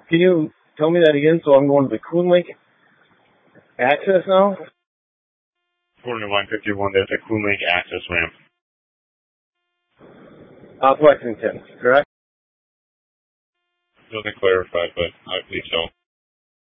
Can you tell me that again? So I'm going to the Coon Lake access now? According to line 51, there's a Coon Lake access ramp. Off Lexington, correct? Nothing clarified, but I believe so.